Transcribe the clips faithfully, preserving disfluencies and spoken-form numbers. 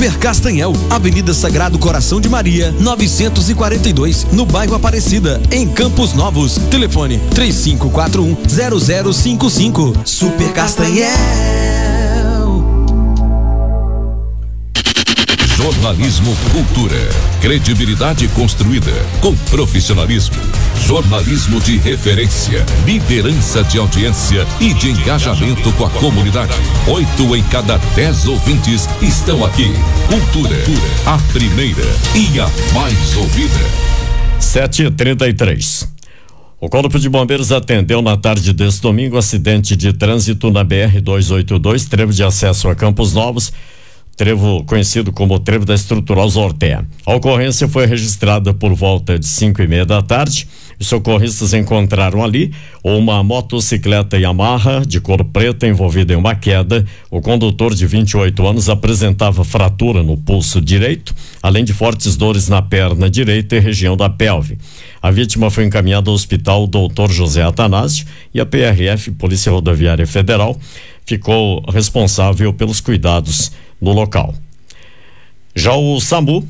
Super Castanhel, Avenida Sagrado Coração de Maria, novecentos e quarenta e dois, no bairro Aparecida, em Campos Novos. Telefone três cinco quatro um zero zero cinco cinco. Super Castanhel. Jornalismo Cultura. Credibilidade construída com profissionalismo. Jornalismo de referência. Liderança de audiência e de engajamento com a comunidade. Oito em cada dez ouvintes estão aqui. Cultura, a primeira e a mais ouvida. sete e trinta e três. O Corpo de Bombeiros atendeu na tarde deste domingo acidente de trânsito na B R duzentos e oitenta e dois, trevo de acesso a Campos Novos, trevo conhecido como trevo da Estrutural Zortea. A ocorrência foi registrada por volta de cinco e meia da tarde. Os socorristas encontraram ali uma motocicleta Yamaha de cor preta envolvida em uma queda. O condutor, de vinte e oito anos, apresentava fratura no pulso direito, além de fortes dores na perna direita e região da pelve. A vítima foi encaminhada ao hospital doutor José Atanásio e a P R F, Polícia Rodoviária Federal, ficou responsável pelos cuidados no local. Já o SAMU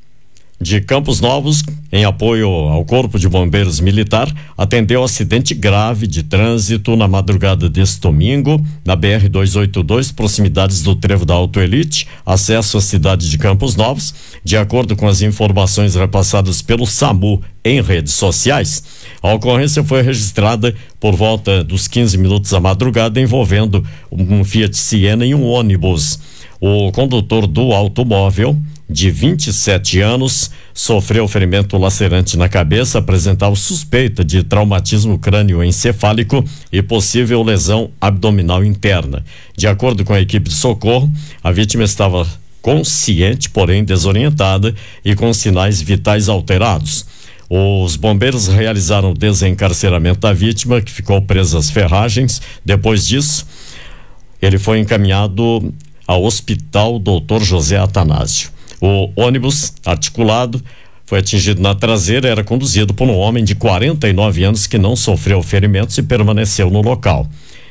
de Campos Novos, em apoio ao Corpo de Bombeiros Militar, atendeu acidente grave de trânsito na madrugada deste domingo, na B R duzentos e oitenta e dois, proximidades do trevo da Auto Elite, acesso à cidade de Campos Novos. De acordo com as informações repassadas pelo SAMU em redes sociais, a ocorrência foi registrada por volta dos quinze minutos da madrugada, envolvendo um Fiat Siena e um ônibus. O condutor do automóvel, de vinte e sete anos, sofreu ferimento lacerante na cabeça, apresentava suspeita de traumatismo crânioencefálico e possível lesão abdominal interna. De acordo com a equipe de socorro, a vítima estava consciente, porém desorientada e com sinais vitais alterados. Os bombeiros realizaram o desencarceramento da vítima, que ficou presa às ferragens. Depois disso, ele foi encaminhado ao Hospital doutor José Atanásio. O ônibus articulado foi atingido na traseira, era conduzido por um homem de quarenta e nove anos que não sofreu ferimentos e permaneceu no local.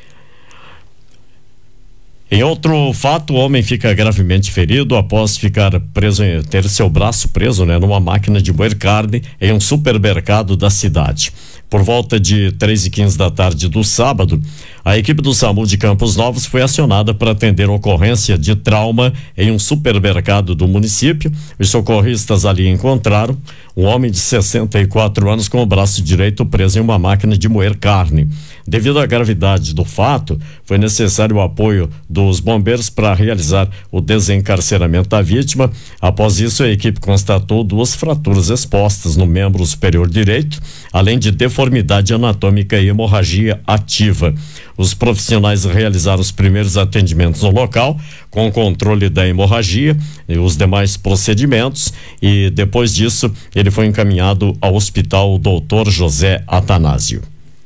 Em outro fato, o homem fica gravemente ferido após ficar preso, ter seu braço preso, né, numa máquina de moer carne em um supermercado da cidade. Por volta de três e quinze da tarde do sábado, a equipe do SAMU de Campos Novos foi acionada para atender ocorrência de trauma em um supermercado do município. Os socorristas ali encontraram um homem de sessenta e quatro anos com o braço direito preso em uma máquina de moer carne. Devido à gravidade do fato, foi necessário o apoio dos bombeiros para realizar o desencarceramento da vítima. Após isso, a equipe constatou duas fraturas expostas no membro superior direito, além de deformidade anatômica e hemorragia ativa. Os profissionais realizaram os primeiros atendimentos no local, com o controle da hemorragia e os demais procedimentos, e depois disso ele foi encaminhado ao Hospital doutor José Atanásio.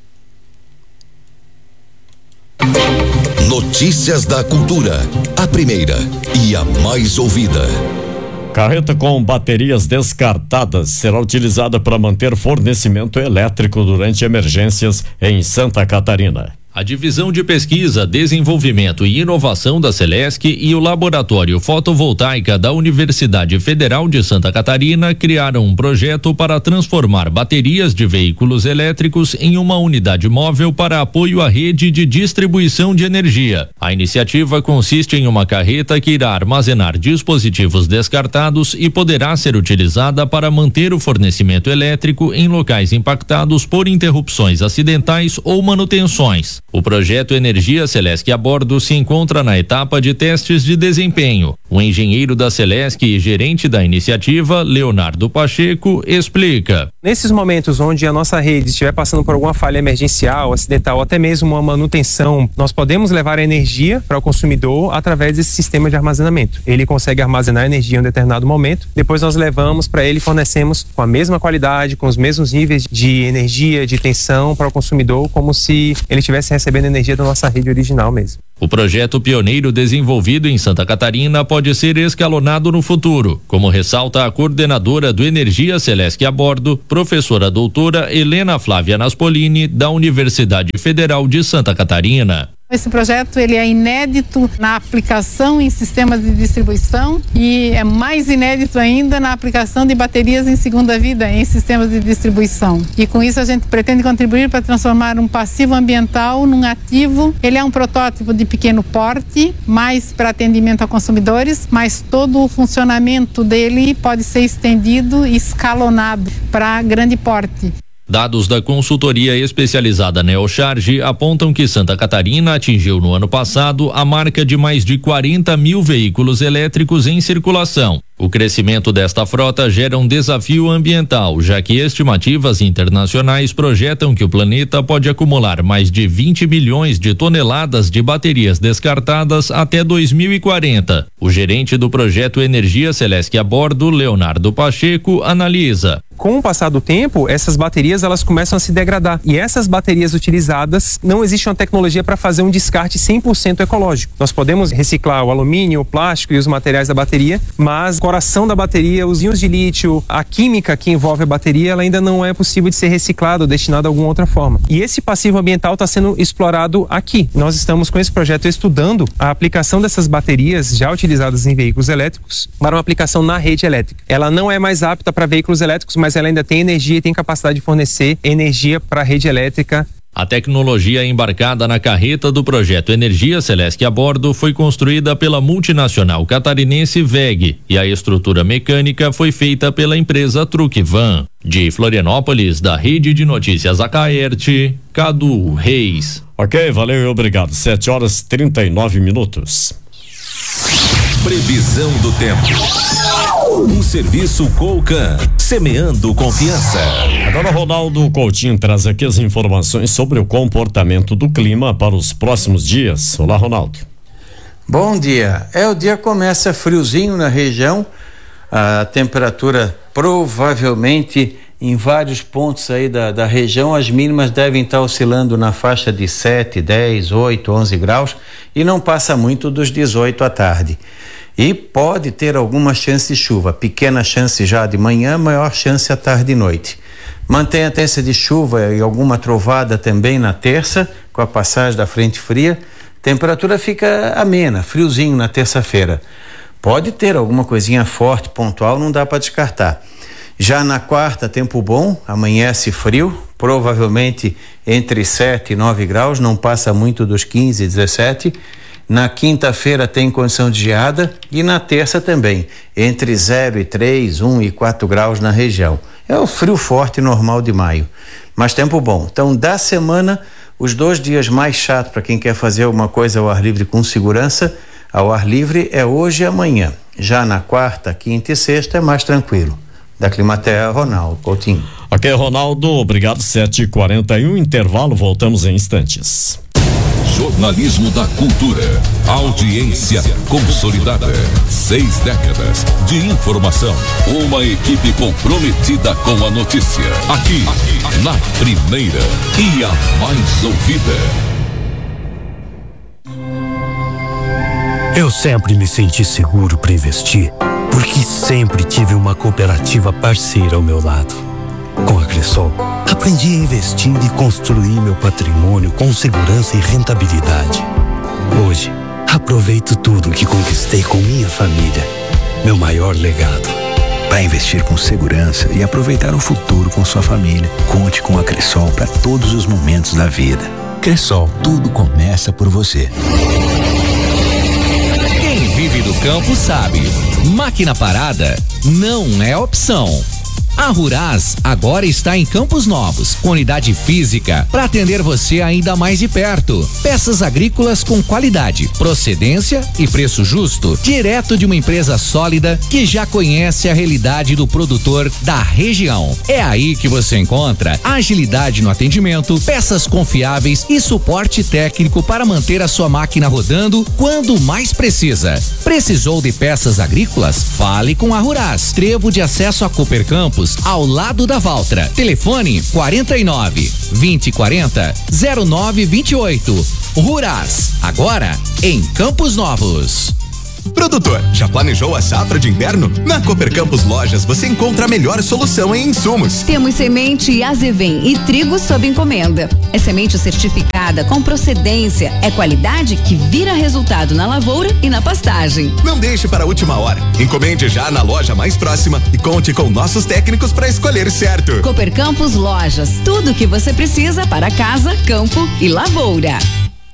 Notícias da Cultura, a primeira e a mais ouvida. Carreta com baterias descartadas será utilizada para manter fornecimento elétrico durante emergências em Santa Catarina. A Divisão de Pesquisa, Desenvolvimento e Inovação da Celesc e o Laboratório Fotovoltaica da Universidade Federal de Santa Catarina criaram um projeto para transformar baterias de veículos elétricos em uma unidade móvel para apoio à rede de distribuição de energia. A iniciativa consiste em uma carreta que irá armazenar dispositivos descartados e poderá ser utilizada para manter o fornecimento elétrico em locais impactados por interrupções acidentais ou manutenções. O projeto Energia Celesc a Bordo se encontra na etapa de testes de desempenho. O engenheiro da Celesc e gerente da iniciativa, Leonardo Pacheco, explica. Nesses momentos onde a nossa rede estiver passando por alguma falha emergencial, acidental ou até mesmo uma manutenção, nós podemos levar a energia para o consumidor através desse sistema de armazenamento. Ele consegue armazenar energia em um determinado momento, depois nós levamos para ele e fornecemos com a mesma qualidade, com os mesmos níveis de energia, de tensão para o consumidor, como se ele estivesse recebendo energia da nossa rede original mesmo. O projeto pioneiro desenvolvido em Santa Catarina pode ser escalonado no futuro, como ressalta a coordenadora do Energia Celesc a Bordo, professora doutora Helena Flávia Naspolini, da Universidade Federal de Santa Catarina. Esse projeto ele é inédito na aplicação em sistemas de distribuição e é mais inédito ainda na aplicação de baterias em segunda vida em sistemas de distribuição. E com isso a gente pretende contribuir para transformar um passivo ambiental num ativo. Ele é um protótipo de pequeno porte, mais para atendimento a consumidores, mas todo o funcionamento dele pode ser estendido e escalonado para grande porte. Dados da consultoria especializada Neocharge apontam que Santa Catarina atingiu no ano passado a marca de mais de quarenta mil veículos elétricos em circulação. O crescimento desta frota gera um desafio ambiental, já que estimativas internacionais projetam que o planeta pode acumular mais de vinte milhões de toneladas de baterias descartadas até dois mil e quarenta. O gerente do projeto Energia Celesc a Bordo, Leonardo Pacheco, analisa. Com o passar do tempo, essas baterias elas começam a se degradar. E essas baterias utilizadas, não existe uma tecnologia para fazer um descarte cem por cento ecológico. Nós podemos reciclar o alumínio, o plástico e os materiais da bateria, mas o coração da bateria, os íons de lítio, a química que envolve a bateria, ela ainda não é possível de ser reciclado ou destinado de alguma outra forma. E esse passivo ambiental está sendo explorado aqui. Nós estamos com esse projeto estudando a aplicação dessas baterias já utilizadas em veículos elétricos para uma aplicação na rede elétrica. Ela não é mais apta para veículos elétricos, mas ela ainda tem energia e tem capacidade de fornecer energia para a rede elétrica. A tecnologia embarcada na carreta do projeto Energia Celesc a Bordo foi construída pela multinacional catarinense V E G e a estrutura mecânica foi feita pela empresa Truckvan. De Florianópolis, da Rede de Notícias Acaerte, Cadu Reis. Ok, valeu e obrigado. sete horas e trinta e nove minutos. Previsão do tempo. Um serviço Colcan, semeando confiança. Agora Ronaldo Coutinho traz aqui as informações sobre o comportamento do clima para os próximos dias. Olá, Ronaldo. Bom dia. É, o dia começa friozinho na região, a temperatura provavelmente em vários pontos aí da, da região, as mínimas devem estar oscilando na faixa de sete, dez, oito, onze graus e não passa muito dos dezoito à tarde. E pode ter alguma chance de chuva, pequena chance já de manhã, maior chance à tarde e noite. Mantém a tendência de chuva e alguma trovada também na terça, com a passagem da frente fria. Temperatura fica amena, friozinho na terça-feira. Pode ter alguma coisinha forte, pontual, não dá para descartar. Já na quarta, tempo bom, amanhece frio, provavelmente entre sete e nove graus, não passa muito dos quinze, dezessete. Na quinta-feira tem condição de geada e na terça também, entre zero e três, um e quatro graus na região. É o frio forte normal de maio, mas tempo bom. Então, da semana, os dois dias mais chatos para quem quer fazer alguma coisa ao ar livre com segurança, ao ar livre é hoje e amanhã. Já na quarta, quinta e sexta é mais tranquilo. Da Climaterra, Ronaldo Coutinho. Ok, Ronaldo, obrigado. sete e quarenta e um, intervalo, voltamos em instantes. Jornalismo da Cultura. Audiência consolidada. Seis décadas de informação. Uma equipe comprometida com a notícia. Aqui, aqui na primeira e a mais ouvida. Eu sempre me senti seguro para investir, porque sempre tive uma cooperativa parceira ao meu lado. Com a Cressol, aprendi a investir e construir meu patrimônio com segurança e rentabilidade. Hoje, aproveito tudo que conquistei com minha família, meu maior legado. Para investir com segurança e aproveitar o futuro com sua família, conte com a Cressol para todos os momentos da vida. Cressol, tudo começa por você. Quem vive do campo sabe, máquina parada não é opção. A Ruraz agora está em Campos Novos, com unidade física para atender você ainda mais de perto. Peças agrícolas com qualidade, procedência e preço justo, direto de uma empresa sólida que já conhece a realidade do produtor da região. É aí que você encontra agilidade no atendimento, peças confiáveis e suporte técnico para manter a sua máquina rodando quando mais precisa. Precisou de peças agrícolas? Fale com a Ruraz. Trevo de acesso a Cooper Campos, ao lado da Valtra. Telefone quarenta e nove, vinte e quarenta, zero nove vinte e oito. Ruraz, agora em Campos Novos. Produtor, já planejou a safra de inverno? Na Cooper Campos Lojas você encontra a melhor solução em insumos. Temos semente Azevém e trigo sob encomenda. É semente certificada com procedência, é qualidade que vira resultado na lavoura e na pastagem. Não deixe para a última hora. Encomende já na loja mais próxima e conte com nossos técnicos para escolher certo. Cooper Campos Lojas, tudo o que você precisa para casa, campo e lavoura.